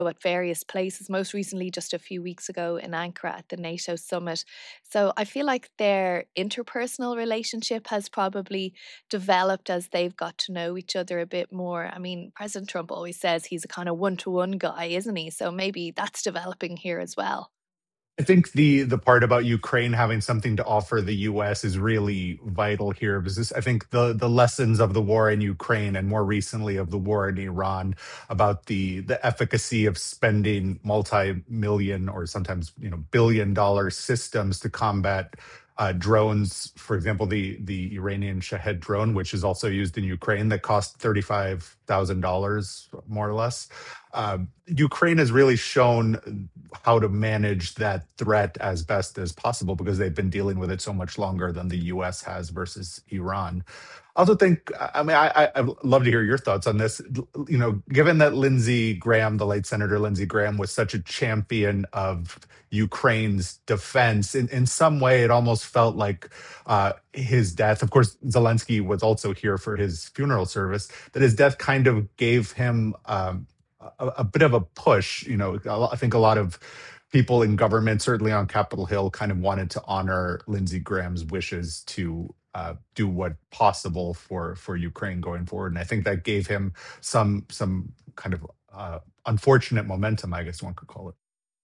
at various places, most recently just a few weeks ago in Ankara at the NATO summit. So I feel like their interpersonal relationship has probably developed as they've got to know each other a bit more. I mean, President Trump always says he's a kind of one-to-one guy, isn't he? So maybe that's developing here as well. I think the part about Ukraine having something to offer the US is really vital here because I think the lessons of the war in Ukraine and more recently of the war in Iran about the efficacy of spending multi-million or sometimes billion-dollar systems to combat drones, for example, the Iranian Shahed drone, which is also used in Ukraine, that cost $35,000 more or less. Ukraine has really shown how to manage that threat as best as possible because they've been dealing with it so much longer than the US has versus Iran. I also think, I mean, I'd love to hear your thoughts on this. Given that Lindsey Graham, the late Senator Lindsey Graham, was such a champion of Ukraine's defense, in some way, it almost felt like his death. Of course, Zelensky was also here for his funeral service. That his death kind of gave him a bit of a push. I think a lot of people in government, certainly on Capitol Hill, kind of wanted to honor Lindsey Graham's wishes to do what possible for Ukraine going forward, and I think that gave him some kind of unfortunate momentum, I guess one could call it.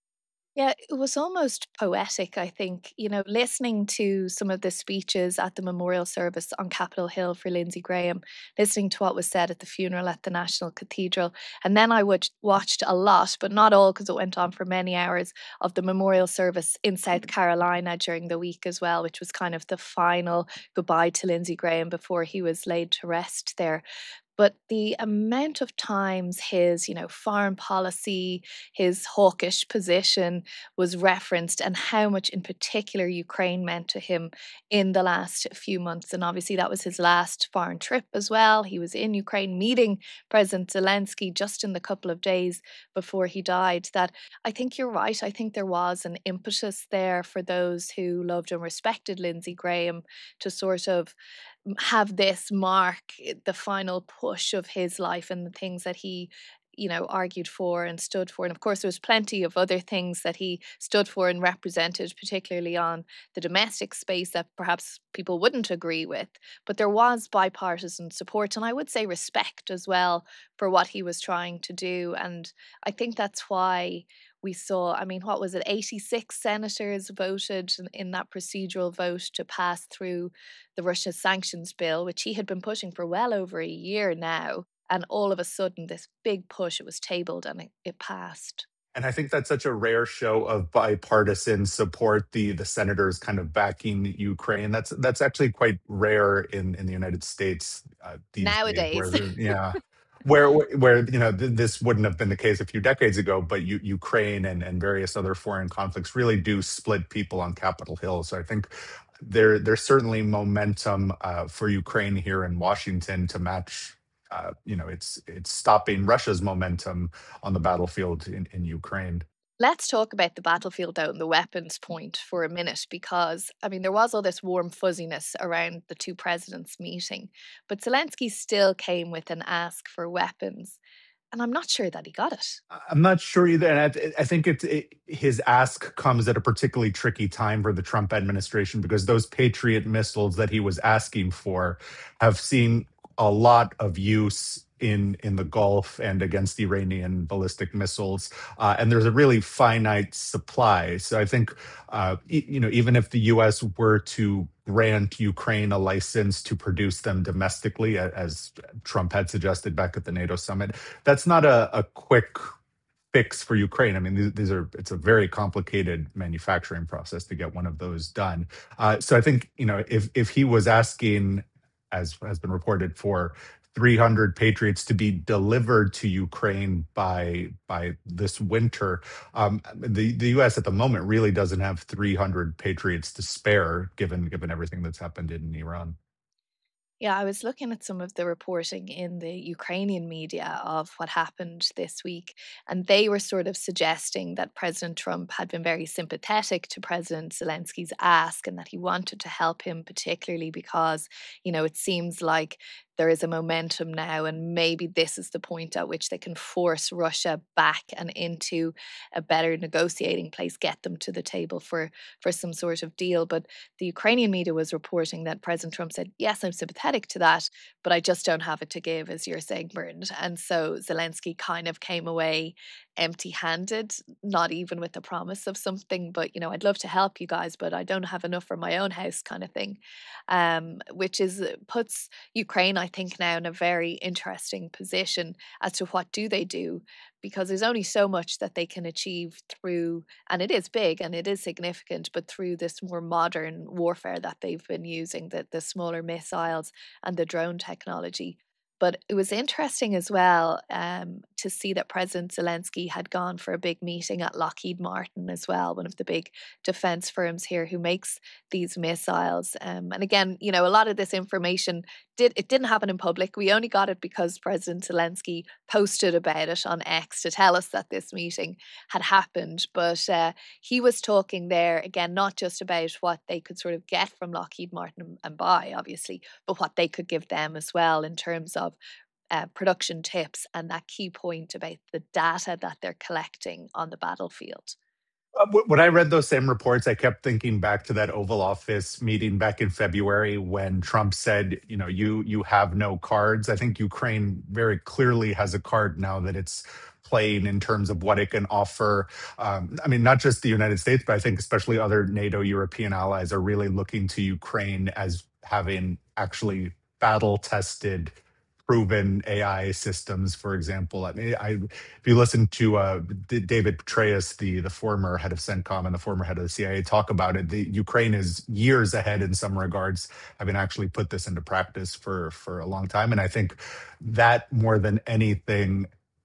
Yeah, it was almost poetic, I think, listening to some of the speeches at the memorial service on Capitol Hill for Lindsey Graham, listening to what was said at the funeral at the National Cathedral. And then I would watched a lot, but not all because it went on for many hours, of the memorial service in South Carolina during the week as well, which was kind of the final goodbye to Lindsey Graham before he was laid to rest there. But the amount of times his, foreign policy, his hawkish position was referenced, and how much in particular Ukraine meant to him in the last few months. And obviously, that was his last foreign trip as well. He was in Ukraine meeting President Zelensky just in the couple of days before he died. That I think you're right. I think there was an impetus there for those who loved and respected Lindsey Graham to sort of have this mark the final push of his life and the things that he argued for and stood for. And of course there was plenty of other things that he stood for and represented, particularly on the domestic space, that perhaps people wouldn't agree with, but there was bipartisan support, and I would say respect as well, for what he was trying to do. And I think that's why we saw, I mean, what was it, 86 senators voted in that procedural vote to pass through the Russia sanctions bill, which he had been pushing for well over a year now. And all of a sudden, this big push, it was tabled and it passed. And I think that's such a rare show of bipartisan support. The senators kind of backing Ukraine. That's actually quite rare in the United States these days. Nowadays. Yeah, where this wouldn't have been the case a few decades ago. But Ukraine and various other foreign conflicts really do split people on Capitol Hill. So I think there's certainly momentum for Ukraine here in Washington to match. It's stopping Russia's momentum on the battlefield in Ukraine. Let's talk about the battlefield though and the weapons point for a minute, because I mean there was all this warm fuzziness around the two presidents meeting, but Zelensky still came with an ask for weapons, and I'm not sure that he got it. I'm not sure either, and I think his ask comes at a particularly tricky time for the Trump administration because those Patriot missiles that he was asking for have seen a lot of use in the Gulf and against Iranian ballistic missiles, and there's a really finite supply. So I think, even if the U.S. were to grant Ukraine a license to produce them domestically, as Trump had suggested back at the NATO summit, that's not a quick fix for Ukraine. I mean, it's a very complicated manufacturing process to get one of those done. So I think, if he was asking, as has been reported, for 300 Patriots to be delivered to Ukraine by this winter, the U.S. at the moment really doesn't have 300 Patriots to spare, given everything that's happened in Iran. Yeah, I was looking at some of the reporting in the Ukrainian media of what happened this week, and they were sort of suggesting that President Trump had been very sympathetic to President Zelensky's ask and that he wanted to help him, particularly because, it seems like there is a momentum now, and maybe this is the point at which they can force Russia back and into a better negotiating place, get them to the table for some sort of deal. But the Ukrainian media was reporting that President Trump said, "Yes, I'm sympathetic to that, but I just don't have it to give," as you're saying, Bernard. And so Zelensky kind of came away empty-handed, not even with the promise of something, but I'd love to help you guys, but I don't have enough for my own house, kind of thing. Which is puts Ukraine, I think, now in a very interesting position as to what do they do, because there's only so much that they can achieve through, and it is big and it is significant, but through this more modern warfare that they've been using, the smaller missiles and the drone technology. But it was interesting as well, to see that President Zelensky had gone for a big meeting at Lockheed Martin as well, one of the big defense firms here who makes these missiles. And again, a lot of this information didn't happen in public. We only got it because President Zelensky posted about it on X to tell us that this meeting had happened. But he was talking there again, not just about what they could sort of get from Lockheed Martin and buy, obviously, but what they could give them as well in terms of production tips and that key point about the data that they're collecting on the battlefield. When I read those same reports, I kept thinking back to that Oval Office meeting back in February when Trump said, you have no cards. I think Ukraine very clearly has a card now that it's playing in terms of what it can offer. I mean, not just the United States, but I think especially other NATO European allies are really looking to Ukraine as having actually battle tested, proven AI systems, for example. I mean, if you listen to David Petraeus, the former head of CENTCOM and the former head of the CIA, talk about it, the Ukraine is years ahead in some regards, having actually put this into practice for a long time. And I think that more than anything,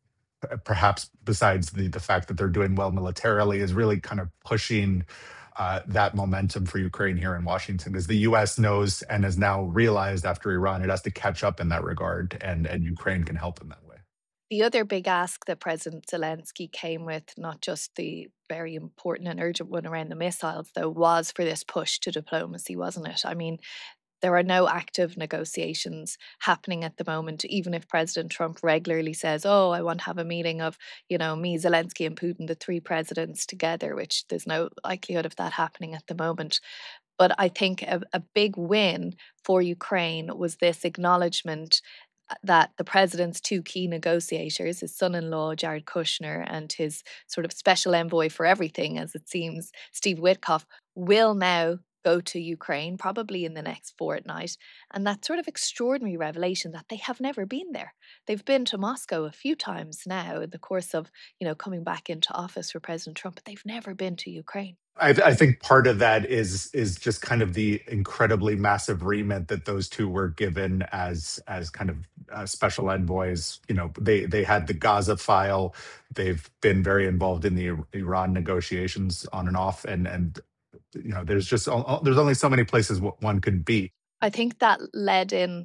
perhaps besides the fact that they're doing well militarily, is really kind of pushing that momentum for Ukraine here in Washington, because the U.S. knows and has now realized after Iran it has to catch up in that regard, and Ukraine can help in that way. The other big ask that President Zelensky came with, not just the very important and urgent one around the missiles, though, was for this push to diplomacy, wasn't it? I mean, there are no active negotiations happening at the moment, even if President Trump regularly says, "Oh, I want to have a meeting of, me, Zelensky, and Putin, the three presidents together," which there's no likelihood of that happening at the moment. But I think a big win for Ukraine was this acknowledgement that the president's two key negotiators, his son in law, Jared Kushner, and his sort of special envoy for everything, as it seems, Steve Witkoff, will now go to Ukraine, probably in the next fortnight. And that sort of extraordinary revelation that they have never been there. They've been to Moscow a few times now in the course of, coming back into office for President Trump, but they've never been to Ukraine. I think part of that is just kind of the incredibly massive remit that those two were given as kind of special envoys. They had the Gaza file. They've been very involved in the Iran negotiations on and off, and there's just there's only so many places one could be. I think that led in,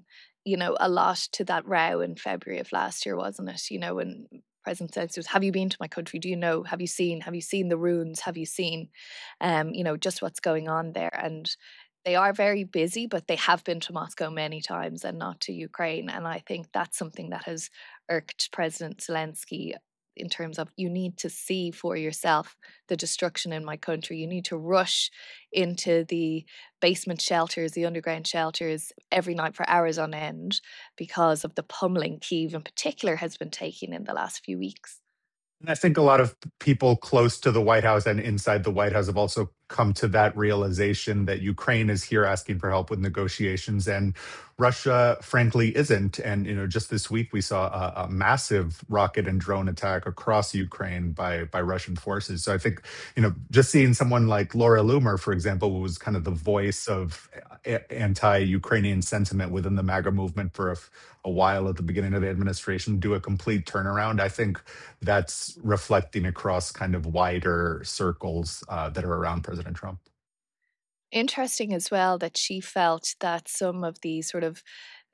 a lot to that row in February of last year, wasn't it? When President Zelensky was, "Have you been to my country? Do you know? Have you seen? Have you seen the ruins? Have you seen, just what's going on there?" And they are very busy, but they have been to Moscow many times and not to Ukraine. And I think that's something that has irked President Zelensky in terms of, you need to see for yourself the destruction in my country. You need to rush into the basement shelters, the underground shelters every night for hours on end because of the pummeling Kyiv in particular has been taking in the last few weeks. And I think a lot of people close to the White House and inside the White House have also come to that realization that Ukraine is here asking for help with negotiations, and Russia, frankly, isn't. And just this week we saw a massive rocket and drone attack across Ukraine by Russian forces. So I think just seeing someone like Laura Loomer, for example, who was kind of the voice of anti-Ukrainian sentiment within the MAGA movement for a while at the beginning of the administration, do a complete turnaround. I think that's reflecting across kind of wider circles that are around President Trump. Interesting as well that she felt that some of the sort of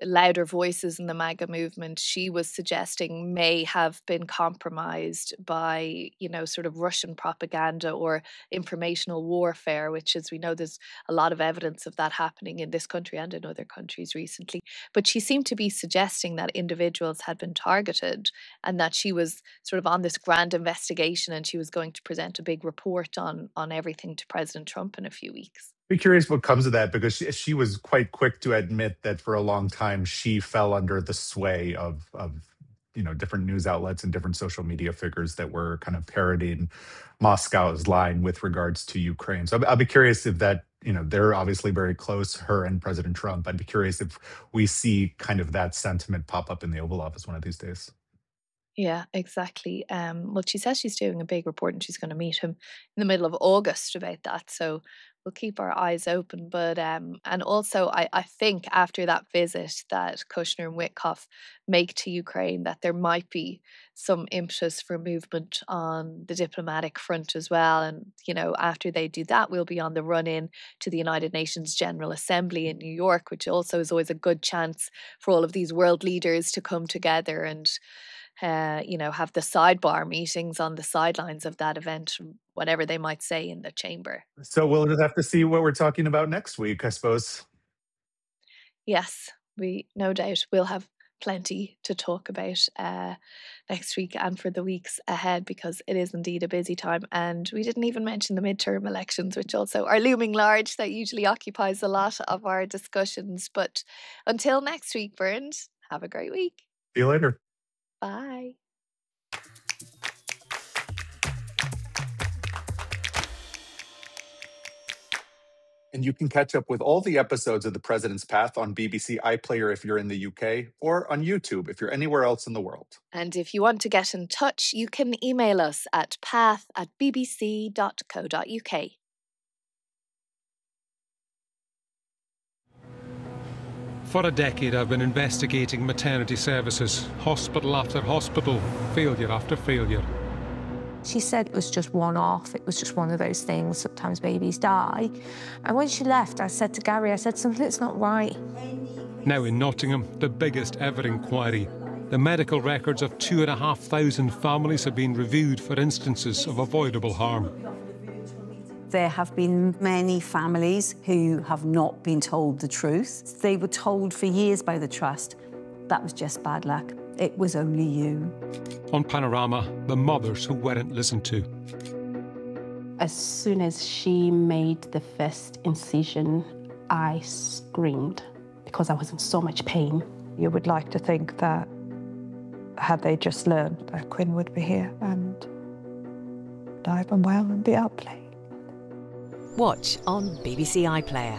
louder voices in the MAGA movement, she was suggesting may have been compromised by, sort of Russian propaganda or informational warfare, which, as we know, there's a lot of evidence of that happening in this country and in other countries recently. But she seemed to be suggesting that individuals had been targeted and that she was sort of on this grand investigation and she was going to present a big report on everything to President Trump in a few weeks. Be curious what comes of that, because she was quite quick to admit that for a long time she fell under the sway of different news outlets and different social media figures that were kind of parodying Moscow's line with regards to Ukraine. So I'll be curious if that, they're obviously very close, her and President Trump. I'd be curious if we see kind of that sentiment pop up in the Oval Office one of these days. Yeah, exactly. Well, she says she's doing a big report and she's going to meet him in the middle of August about that. So we'll keep our eyes open. But and also, I think after that visit that Kushner and Witkoff make to Ukraine, that there might be some impetus for movement on the diplomatic front as well. And after they do that, we'll be on the run in to the United Nations General Assembly in New York, which also is always a good chance for all of these world leaders to come together and have the sidebar meetings on the sidelines of that event, whatever they might say in the chamber. So we'll just have to see what we're talking about next week, I suppose. Yes, we no doubt will have plenty to talk about next week and for the weeks ahead, because it is indeed a busy time. And we didn't even mention the midterm elections, which also are looming large. That usually occupies a lot of our discussions. But until next week, Bernd, have a great week. See you later. Bye. And you can catch up with all the episodes of The President's Path on BBC iPlayer if you're in the UK, or on YouTube if you're anywhere else in the world. And if you want to get in touch, you can email us at path@bbc.co.uk. For a decade, I've been investigating maternity services, hospital after hospital, failure after failure. She said it was just one-off, it was just one of those things, sometimes babies die. And when she left, I said to Gary, something's not right. Now in Nottingham, the biggest ever inquiry. The medical records of 2,500 families have been reviewed for instances of avoidable harm. There have been many families who have not been told the truth. They were told for years by the Trust, that was just bad luck. It was only you. On Panorama, the mothers who weren't listened to. As soon as she made the first incision, I screamed because I was in so much pain. You would like to think that had they just learned that Quinn would be here and alive and well and be out playing. Watch on BBC iPlayer.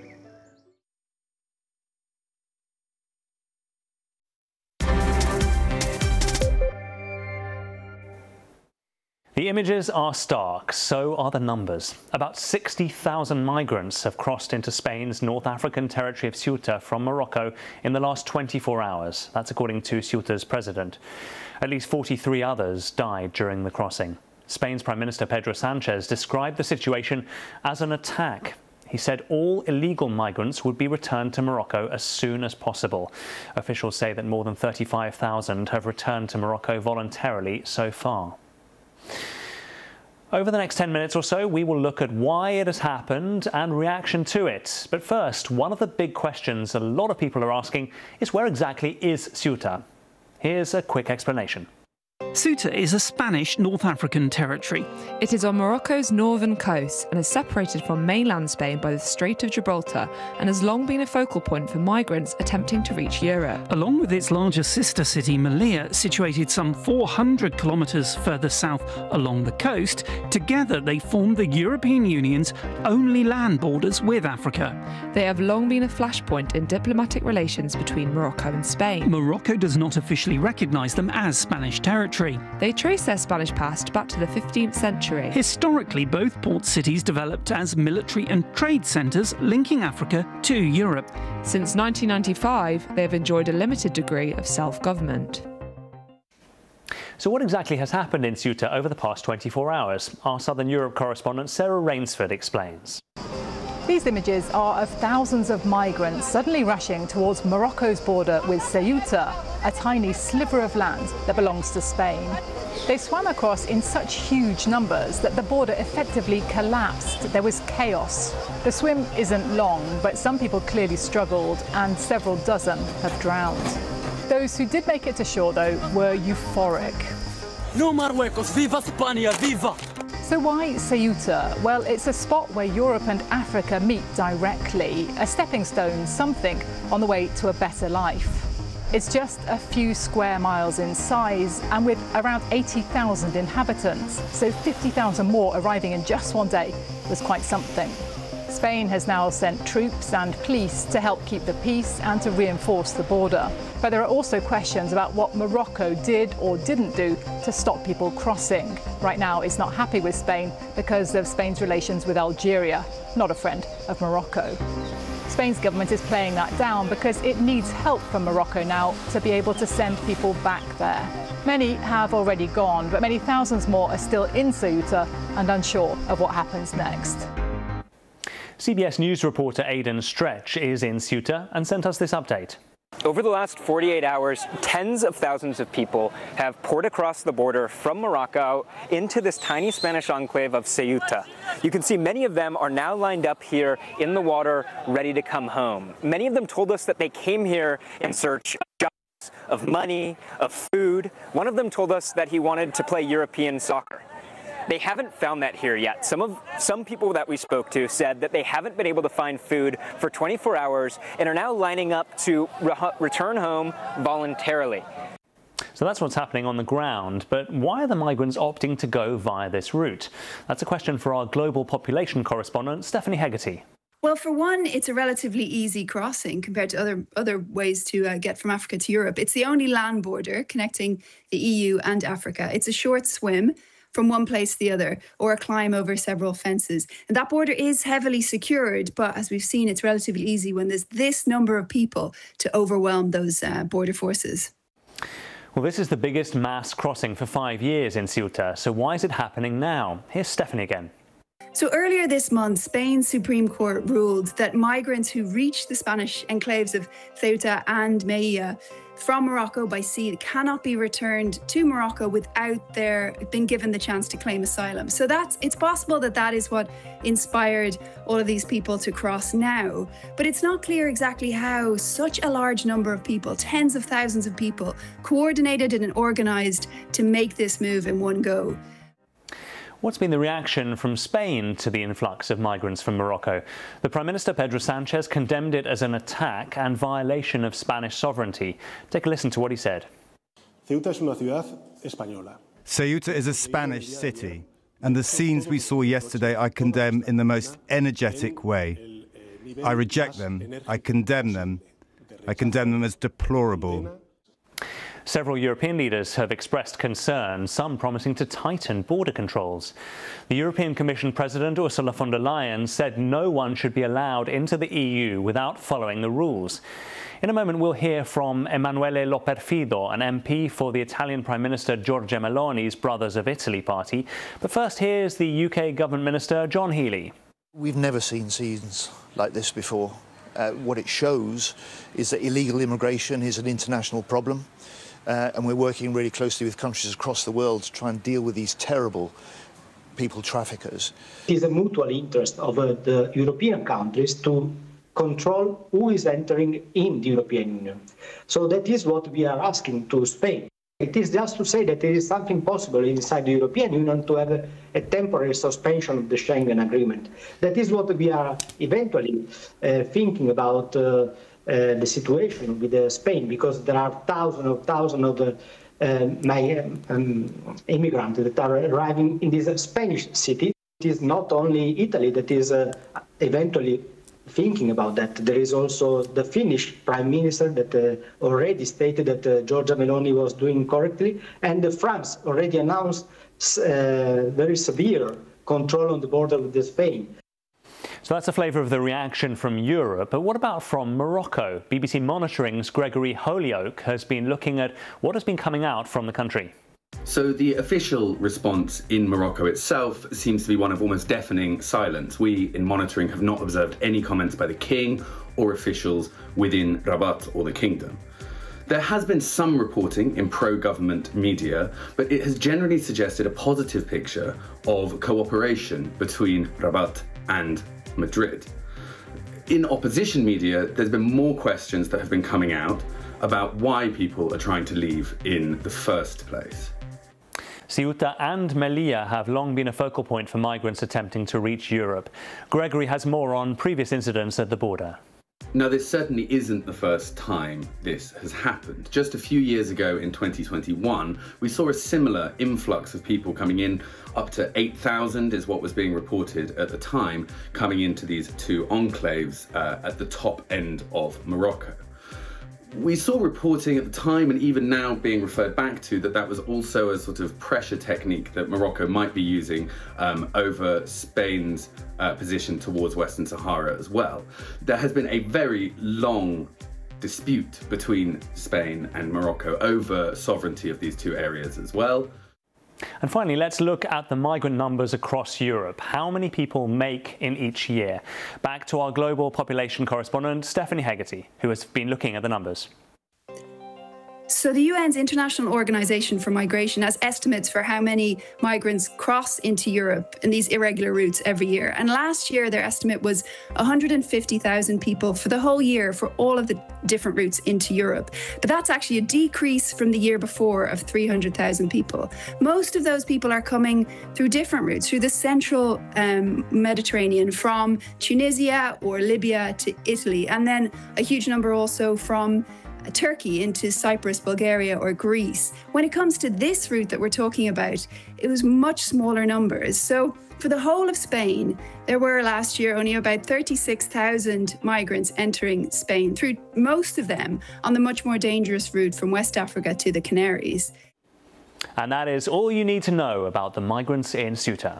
The images are stark, so are the numbers. About 60,000 migrants have crossed into Spain's North African territory of Ceuta from Morocco in the last 24 hours. That's according to Ceuta's president. At least 43 others died during the crossing. Spain's Prime Minister Pedro Sanchez described the situation as an attack. He said all illegal migrants would be returned to Morocco as soon as possible. Officials say that more than 35,000 have returned to Morocco voluntarily so far. Over the next 10 minutes or so, we will look at why it has happened and reaction to it. But first, one of the big questions a lot of people are asking is, where exactly is Ceuta? Here's a quick explanation. Ceuta is a Spanish North African territory. It is on Morocco's northern coast and is separated from mainland Spain by the Strait of Gibraltar and has long been a focal point for migrants attempting to reach Europe. Along with its larger sister city Melilla, situated some 400 kilometres further south along the coast, together they form the European Union's only land borders with Africa. They have long been a flashpoint in diplomatic relations between Morocco and Spain. Morocco does not officially recognise them as Spanish territory. They trace their Spanish past back to the 15th century. Historically, both port cities developed as military and trade centres linking Africa to Europe. Since 1995, they have enjoyed a limited degree of self-government. So what exactly has happened in Ceuta over the past 24 hours? Our Southern Europe correspondent Sarah Rainsford explains. These images are of thousands of migrants suddenly rushing towards Morocco's border with Ceuta, a tiny sliver of land that belongs to Spain. They swam across in such huge numbers that the border effectively collapsed. There was chaos. The swim isn't long, but some people clearly struggled and several dozen have drowned. Those who did make it to shore, though, were euphoric. No Marruecos, viva España, viva! So why Ceuta? Well, it's a spot where Europe and Africa meet directly, a stepping stone, something on the way to a better life. It's just a few square miles in size and with around 80,000 inhabitants, so 50,000 more arriving in just one day was quite something. Spain has now sent troops and police to help keep the peace and to reinforce the border. But there are also questions about what Morocco did or didn't do to stop people crossing. Right now, it's not happy with Spain because of Spain's relations with Algeria, not a friend of Morocco. Spain's government is playing that down because it needs help from Morocco now to be able to send people back there. Many have already gone, but many thousands more are still in Ceuta and unsure of what happens next. CBS News reporter Aidan Stretch is in Ceuta and sent us this update. Over the last 48 hours, tens of thousands of people have poured across the border from Morocco into this tiny Spanish enclave of Ceuta. You can see many of them are now lined up here in the water, ready to come home. Many of them told us that they came here in search of jobs, of money, of food. One of them told us that he wanted to play European soccer. They haven't found that here yet. Some people that we spoke to said that they haven't been able to find food for 24 hours and are now lining up to return home voluntarily. So that's what's happening on the ground, but why are the migrants opting to go via this route? That's a question for our global population correspondent, Stephanie Hegarty. Well, for one, it's a relatively easy crossing compared to other ways to get from Africa to Europe. It's the only land border connecting the EU and Africa. It's a short swim from one place to the other, or a climb over several fences. And that border is heavily secured, but as we've seen, it's relatively easy when there's this number of people to overwhelm those border forces. Well, this is the biggest mass crossing for 5 years in Ceuta, so why is it happening now? Here's Stephanie again. So earlier this month, Spain's Supreme Court ruled that migrants who reach the Spanish enclaves of Ceuta and Melilla from Morocco by sea cannot be returned to Morocco without their being given the chance to claim asylum. So it's possible that is what inspired all of these people to cross now. But it's not clear exactly how such a large number of people, tens of thousands of people, coordinated and organized to make this move in one go. What's been the reaction from Spain to the influx of migrants from Morocco? The Prime Minister Pedro Sánchez condemned it as an attack and violation of Spanish sovereignty. Take a listen to what he said. Ceuta es una ciudad española. Ceuta is a Spanish city, and the scenes we saw yesterday I condemn in the most energetic way. I reject them, I condemn them as deplorable. Several European leaders have expressed concern, some promising to tighten border controls. The European Commission President Ursula von der Leyen said no one should be allowed into the EU without following the rules. In a moment, we'll hear from Emanuele Loperfido, an MP for the Italian Prime Minister Giorgia Meloni's Brothers of Italy party. But first, here's the UK Government Minister John Healey. We've never seen scenes like this before. What it shows is that illegal immigration is an international problem. And we're working really closely with countries across the world to try and deal with these terrible people traffickers. It is a mutual interest of the European countries to control who is entering in the European Union. So that is what we are asking to Spain. It is just to say that there is something possible inside the European Union to have a temporary suspension of the Schengen Agreement. That is what we are eventually thinking about the situation with Spain, because there are thousands of immigrants that are arriving in this Spanish city. It is not only Italy that is eventually thinking about that. There is also the Finnish Prime Minister that already stated that Giorgia Meloni was doing correctly, and France already announced very severe control on the border with Spain. So that's a flavour of the reaction from Europe, but what about from Morocco? BBC Monitoring's Gregory Holyoake has been looking at what has been coming out from the country. So the official response in Morocco itself seems to be one of almost deafening silence. We, in monitoring, have not observed any comments by the king or officials within Rabat or the kingdom. There has been some reporting in pro-government media, but it has generally suggested a positive picture of cooperation between Rabat and Madrid. In opposition media, there's been more questions that have been coming out about why people are trying to leave in the first place. Ceuta and Melilla have long been a focal point for migrants attempting to reach Europe. Gregory has more on previous incidents at the border. Now, this certainly isn't the first time this has happened. Just a few years ago in 2021, we saw a similar influx of people coming in. Up to 8,000 is what was being reported at the time, coming into these two enclaves at the top end of Morocco. We saw reporting at the time, and even now being referred back to, that was also a sort of pressure technique that Morocco might be using over Spain's position towards Western Sahara as well. There has been a very long dispute between Spain and Morocco over sovereignty of these two areas as well. And finally, let's look at the migrant numbers across Europe. How many people make in each year? Back to our global population correspondent, Stephanie Hegarty, who has been looking at the numbers. So the UN's International Organization for Migration has estimates for how many migrants cross into Europe in these irregular routes every year. And last year, their estimate was 150,000 people for the whole year for all of the different routes into Europe. But that's actually a decrease from the year before of 300,000 people. Most of those people are coming through different routes, through the central Mediterranean, from Tunisia or Libya to Italy, and then a huge number also from Turkey into Cyprus, Bulgaria or Greece. When it comes to this route that we're talking about, it was much smaller numbers. So for the whole of Spain, there were last year only about 36,000 migrants entering Spain, through most of them on the much more dangerous route from West Africa to the Canaries. And that is all you need to know about the migrants in Ceuta.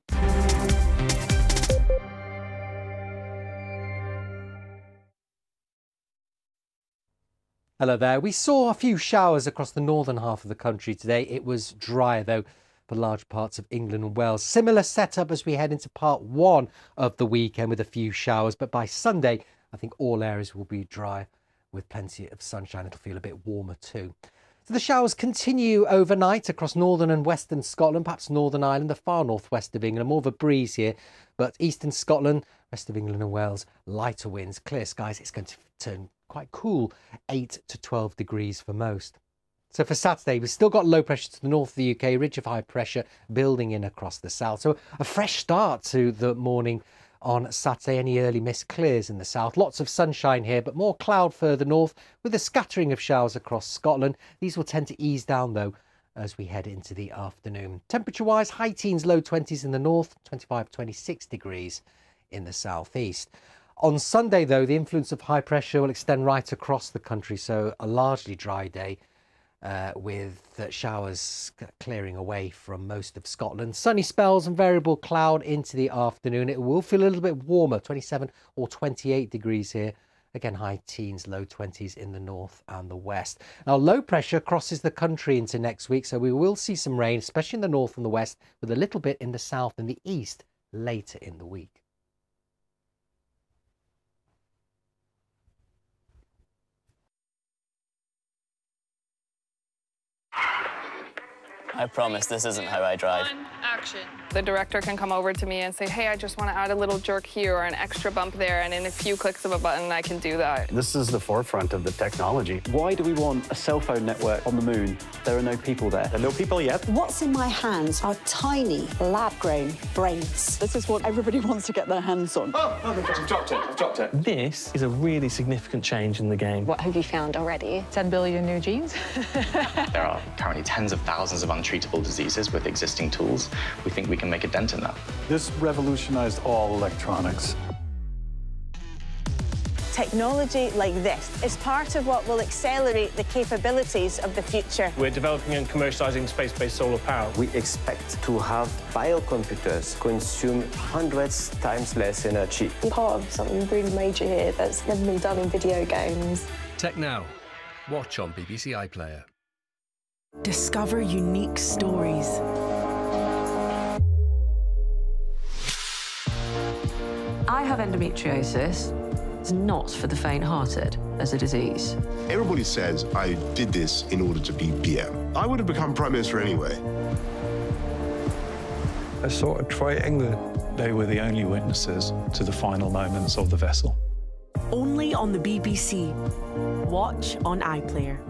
Hello there. We saw a few showers across the northern half of the country today. It was dry, though, for large parts of England and Wales. Similar setup as we head into part one of the weekend with a few showers. But by Sunday, I think all areas will be dry with plenty of sunshine. It'll feel a bit warmer too. So the showers continue overnight across northern and western Scotland, perhaps Northern Ireland, the far northwest of England. More of a breeze here. But eastern Scotland, rest of England and Wales, lighter winds, clear skies. It's going to turn quite cool, 8 to 12 degrees for most. So for Saturday, we've still got low pressure to the north of the UK, ridge of high pressure building in across the south. So a fresh start to the morning on Saturday. Any early mist clears in the south. Lots of sunshine here, but more cloud further north with a scattering of showers across Scotland. These will tend to ease down, though, as we head into the afternoon. Temperature-wise, high teens, low 20s in the north, 25, 26 degrees in the southeast. On Sunday, though, the influence of high pressure will extend right across the country, so a largely dry day with showers clearing away from most of Scotland. Sunny spells and variable cloud into the afternoon. It will feel a little bit warmer, 27 or 28 degrees here. Again, high teens, low 20s in the north and the west. Now, low pressure crosses the country into next week, so we will see some rain, especially in the north and the west, with a little bit in the south and the east later in the week. I promise this isn't how I drive. Action. The director can come over to me and say, hey, I just want to add a little jerk here or an extra bump there, and in a few clicks of a button, I can do that. This is the forefront of the technology. Why do we want a cell phone network on the moon? There are no people there. There are no people yet. What's in my hands are tiny, lab-grown brains. This is what everybody wants to get their hands on. Oh, I've dropped it. I've dropped it. This is a really significant change in the game. What have you found already? 10 billion new genes. There are currently tens of thousands of untreatable diseases with existing tools. We think we can make a dent in that. This revolutionized all electronics. Technology like this is part of what will accelerate the capabilities of the future. We're developing and commercializing space-based solar power. We expect to have biocomputers consume hundreds times less energy. I'm part of something really major here that's never been done in video games. Tech Now. Watch on BBC iPlayer. Discover unique stories. I have endometriosis. It's not for the faint-hearted as a disease. Everybody says I did this in order to be PM. I would have become Prime Minister anyway. A sort of triangle. They were the only witnesses to the final moments of the vessel. Only on the BBC. Watch on iPlayer.